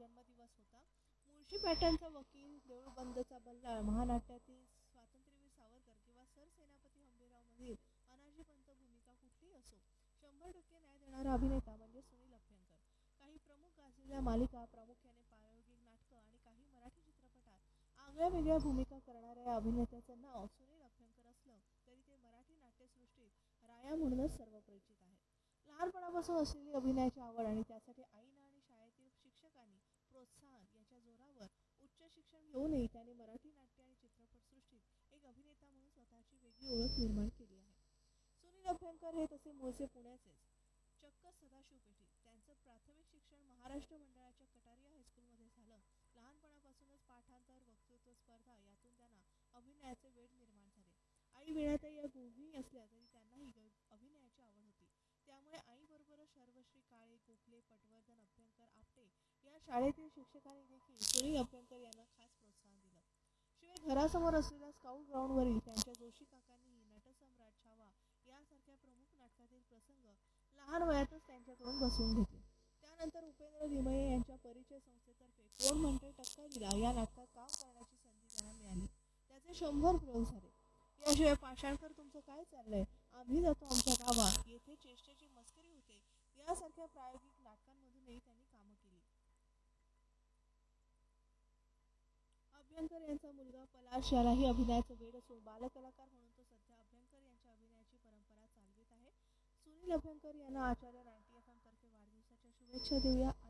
जन्मदिवस होता. मुळशी पॅटर्नचा वकील, देऊळबंदचा बल्लाळ, महानाट्यातील स्वातंत्र्यवीर सावरकर किंवा सरसेनापती हंबीररावमधील अनाजीपंत भूमिका कुठलीही असो, 100% न्याय देणारा अभिनेता म्हणजे सुनील अभ्यंकर. काही प्रमुख गाजलेल्या मालिका, प्रामुख्याने प्रायोगिक नाटकं आणि काही मराठी चित्रपटात आगळ्या वेगळ्या भूमिका करणाऱ्या या अभिनेत्याचं नाव सुनील अभ्यंकर असलं तरी ते मराठी नाट्यसृष्टीत राया म्हणूनच सर्वपरिचित आहेत. लहानपणापासून असलेली अभिनयाची आवड आणि त्यासाठी आईनं आणि शाळेतील शिक्षकांनी प्रोत्साहन याच्या जोरावर उच्च शिक्षण घेऊनही त्याने मराठी नाट्य आणि चित्रपटसृष्टीत एक अभिनेता म्हणून स्वतःची वेगळी ओळख निर्माण केली आहे. सुनील अभ्यंकर हे तसे मूळचे पुण्याचेच, चक्क सदाशिव पेठी. त्यांचं प्राथमिक शिक्षण महाराष्ट्र मंडळाच्या कटारिया हायस्कूलमध्ये झालं. लहानपणापासूनच पाठांतर, वक्तृत्व स्पर्धा यातून त्यांना अभिनयाचे वेड निर्माण झाले. आई वीणाताई या गृहिणी असल्या तरी त्यांनाही अभिनयाची आवड होती. त्यामुळे आईबरोबरच सर्वश्री काळे, गोखले, पटवर्धन, अभ्यंकर, आपटे या शाळेतील शिक्षकांनी देखील सुनील अभ्यंकर यांना खास प्रोत्साहन दिलं. शिवाय घरासमोर असलेल्या स्काउट ग्राउंडवरील त्यांच्या जोशी काकांनीही नटसम्राट, छावा यासारख्या प्रमुख नाटकातील प्रसंग लहान वयातच त्यांच्याकडून बसवून घेतले. त्यानंतर उपेंद्र लिमये यांच्या परिचय संस्थेतर्फे कोण म्हणते टक्का दिला या नाटकात काम करण्याची संधी त्यांना मिळाली. त्याचे 100 प्रयोग झाले. याशिवाय पाषाणकर तुमचं काय चाललंय, आम्ही जातो आमच्या गावात, येथे चेष्टेची मस्करी होते यासारख्या प्रायोगिक नाटकांमधूनही त्यांनी कामं केली. अभ्यंकर यांचा मुलगा पलाश यालाही अभिनयाचं वेड असून बालकलाकार म्हणून तो सध्या अभ्यंकर यांच्या अभिनयाची परंपरा चालवित आहे. सुनील अभ्यंकर यांना आचार्य 90 FM तर्फे वाढदिवसाच्या शुभेच्छा देऊया.